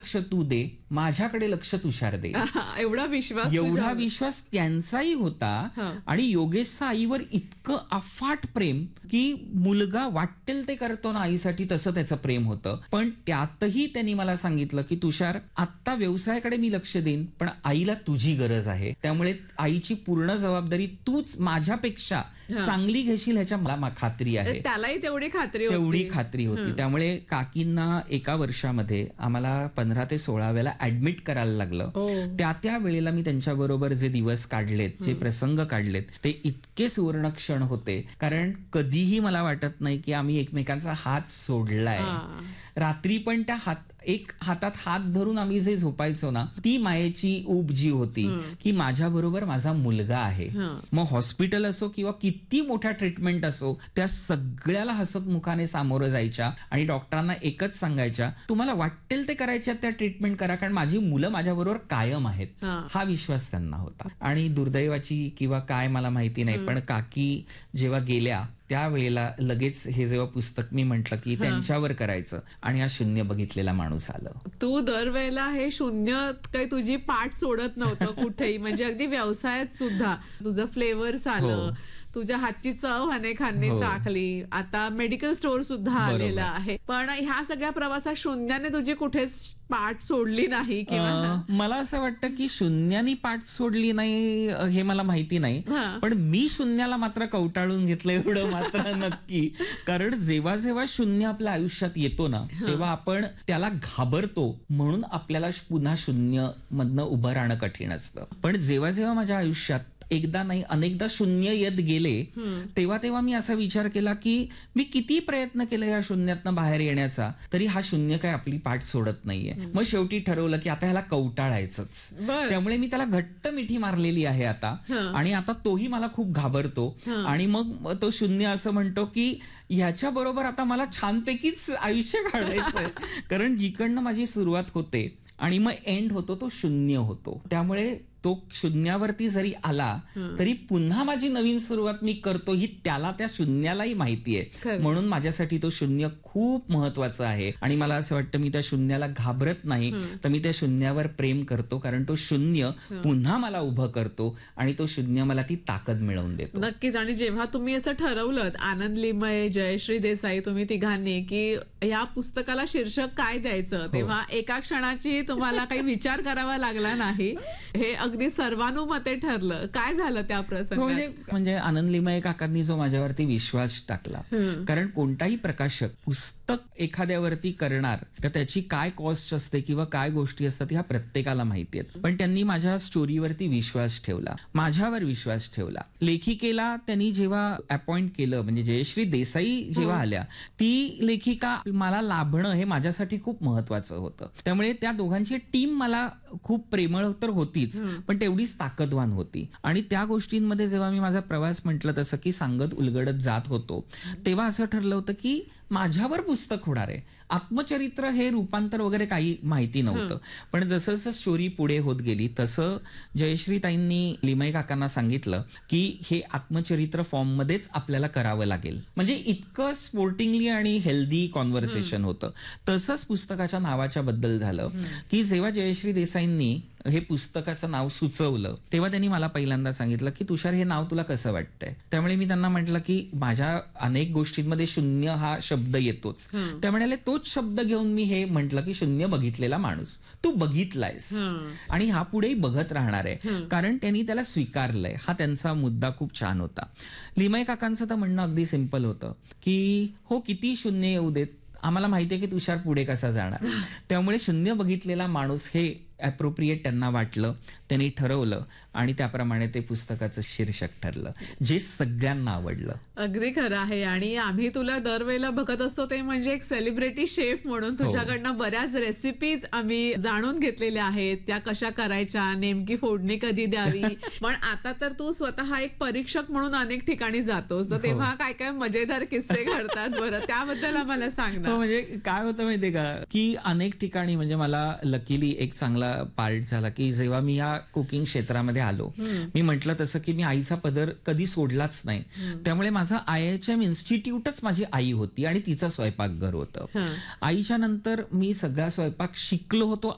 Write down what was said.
लक्ष तू दे, माझ्याकडे लक्ष तुषार दे. एवढा विश्वास एवढा तुझ्यावर. विश्वास त्यांचाही होता. हं. आणि योगेशचं आईवर इतकं अफाट प्रेम की मुलगा वाटेल ते करतो ना आईसाठी, तसं त्याचं प्रेम होतं. पण त्यातही त्यांनी मला सांगितलं की तुषार, आत्ता व्यवसायाकडे मी लक्ष देईन, पण आईला तुझी गरज आहे, त्यामुळे आईची पूर्ण जबाबदारी तूच माझ्यापेक्षा चांगली घेशील ह्याच्या मला खात्री आहे. त्यालाही तेवढी खात्री होती. तेवढी खात्री होती. त्यामुळे काकींना एका वर्षामध्ये आम्हाला 15 ते 16 वेळेला ऍडमिट करायला लागलं. त्या वेळेला मी त्यांच्या बरोबर जे दिवस काढलेत, जे प्रसंग काढलेत, ते इतके सुवर्ण क्षण होते. कारण कधीही मला वाटत नाही की आम्ही एकमेकांचा हात सोडलाय. रात्री पण त्या एक हातात हात धरून आम्ही जे झोपायचो ना, ती मायेची ऊब जी होती की माझ्या बरोबर माझा मुलगा आहे. मग हॉस्पिटल असो किंवा किती मोठ्या ट्रीटमेंट असो, त्या सगळ्याला हसतमुखाने सामोरं जायच्या आणि डॉक्टरांना एकच सांगायच्या, तुम्हाला वाटेल ते करायच्या त्या ट्रीटमेंट करा, कारण माझी मुलं माझ्या बरोबर कायम आहेत. हा विश्वास त्यांना होता. आणि दुर्दैवाची किंवा काय मला माहिती नाही, पण काकी जेव्हा गेल्या त्यावेळेला लगेच हे जेव्हा पुस्तक मी म्हंटल की त्यांच्यावर करायचं, आणि हा शून्य बघितलेला माणूस आलं. तू दरवेळेला हे शून्य काही तुझी पाठ सोडत नव्हतं कुठेही. म्हणजे अगदी व्यवसायात सुद्धा तुझं फ्लेवर्स आलं, तुझ्या हातची चव अनेकांनी चाखली, आता मेडिकल स्टोअर सुद्धा आलेला आहे. पण ह्या सगळ्या प्रवासात शून्याने तुझी कुठेच पाठ सोडली नाही किंवा मला असं वाटतं की शून्यानी पाठ सोडली नाही हे मला माहिती नाही, पण मी शून्याला मात्र कवटाळून घेतलं एवढं मात्र नक्की. कारण जेव्हा जेव्हा शून्य आपल्या आयुष्यात येतो ना, तेव्हा आपण त्याला घाबरतो, म्हणून आपल्याला पुन्हा शून्य मधनं उभं राहणं कठीण असतं. पण जेव्हा जेव्हा माझ्या आयुष्यात एकदा नाही अनेकदा शून्य येत गेले, तेव्हा तेव्हा मी असा विचार केला की मी किती प्रयत्न केले या शून्यातनं बाहेर येण्याचा, तरी हा शून्य काय आपली पाठ सोडत नाहीये. मग शेवटी ठरवलं की आता ह्याला कवटाळायचंच. त्यामुळे मी त्याला घट्ट मिठी मारलेली आहे आता, आणि आता तोही मला खूप घाबरतो. आणि मग तो शून्य असं म्हणतो की ह्याच्या बरोबर आता मला छानपैकीच आयुष्य काढायचंय. कारण जिकडनं माझी सुरुवात होते आणि मग एंड होतो तो शून्य होतो. त्यामुळे तो शून्यावरती जरी आला तरी पुन्हा माझी नवीन सुरुवात मी करतो ही त्याला, त्या शून्यालाही माहिती आहे. म्हणून माझ्यासाठी तो शून्य खूप महत्वाचा आहे. आणि मला असं वाटतं मी त्या शून्याला घाबरत नाही, तर मी त्या शून्यावर प्रेम करतो. कारण तो शून्य पुन्हा मला उभं करतो आणि तो शून्य मला ती ताकद मिळवून देतो. नक्कीच. आणि जेव्हा तुम्ही असं ठरवलं, आनंद लिमये, जयश्री देसाई, तुम्ही तिघांनी, की या पुस्तकाला शीर्षक काय द्यायचं, तेव्हा एका क्षणाची तुम्हाला काही विचार करावा लागला नाही. हे अगदी सर्वानुमते ठरलं. काय झालं त्या प्रसंगात? म्हणजे आनंद लिमये काकांनी जो माझ्यावरती विश्वास टाकला. कारण कोणताही प्रकाशक पुस्तक एखाद्यावरती करणार तर त्याची काय कॉस्ट असते किंवा काय गोष्टी असतात ह्या प्रत्येकाला माहिती आहेत. पण त्यांनी माझ्या स्टोरीवरती विश्वास ठेवला, माझ्यावर विश्वास ठेवला. लेखिकेला त्यांनी जेव्हा अपॉइंट केलं, म्हणजे जयश्री देसाई जेव्हा आल्या, ती लेखिका मला लाभणं हे माझ्यासाठी खूप महत्वाचं होतं. त्यामुळे त्या दोघांची टीम मला खूप प्रेमळ तर होतीच, पण तेवढीच ताकदवान होती. आणि त्या गोष्टींमध्ये जेव्हा मी माझा प्रवास म्हटलं तसं की सांगत उलगडत जात होतो, तेव्हा असं ठरलं होतं की माझ्यावर पुस्तक होणार आहे. आत्मचरित्र हे रूपांतर वगैरे काही माहिती नव्हतं. पण जसं जसं स्टोरी पुढे होत गेली तसं जयश्रीताईंनी लिमये काकांना सांगितलं की हे आत्मचरित्र फॉर्म मध्येच आपल्याला करावं लागेल. म्हणजे इतकं स्पोर्टिंगली आणि हेल्दी कॉन्व्हर्सेशन होतं. तसंच पुस्तकाच्या नावाच्या बद्दल झालं की जेव्हा जयश्री देसाईंनी हे पुस्तकाचं नाव सुचवलं, तेव्हा त्यांनी मला पहिल्यांदा सांगितलं की तुषार, हे नाव तुला कसं वाटतंय? त्यामुळे मी त्यांना म्हटलं की माझ्या अनेक गोष्टींमध्ये शून्य हा शब्द येतोच. त्या म्हणाले तोच शब्द घेऊन मी हे म्हटलं की शून्य बघितलेला माणूस. तू बघितलायस आणि हा पुढेही बघत राहणार आहे, कारण त्यांनी त्याला स्वीकारलंय. हा त्यांचा मुद्दा खूप छान होता. लिमये काकांचं तर म्हणणं अगदी सिंपल होतं की हो, किती शून्य येऊ देत, आम्हाला माहितीये की तुषार पुढे कसा जाणार. त्यामुळे शून्य बघितलेला माणूस हे अप्रोप्रिएट त्यांना वाटलं, त्यांनी ठरवलं आणि त्याप्रमाणे ते पुस्तकाचं शीर्षक ठरलं, जे सगळ्यांना आवडलं. अगदी खरं आहे. आणि आम्ही तुला दरवेळेला बघत असतो ते म्हणजे एक सेलिब्रिटी शेफ म्हणून तुझ्याकडनं बऱ्याच रेसिपीज आम्ही जाणून घेतलेल्या आहेत, त्या कशा करायच्या, नेमकी फोडणी कधी द्यावी. पण आता तर तू स्वतः एक परीक्षक म्हणून अनेक ठिकाणी जातोस, तर तेव्हा काय काय मजेदार किस्से घडतात बरं, त्याबद्दल आम्हाला सांग ना. म्हणजे काय होतं माहितीये का की अनेक ठिकाणी, म्हणजे मला लकीली एक चांगला पार्ट झाला की जेव्हा मी या कुकिंग क्षेत्रामध्ये आलो, मी म्हटलं तसं की मी आईचा पदर कधी सोडलाच नाही. त्यामुळे माझा IHM इन्स्टिट्यूटच माझी आई होती आणि तिचं स्वयंपाकघर होतं. आईच्या नंतर मी सगळा स्वयंपाक शिकलो होतो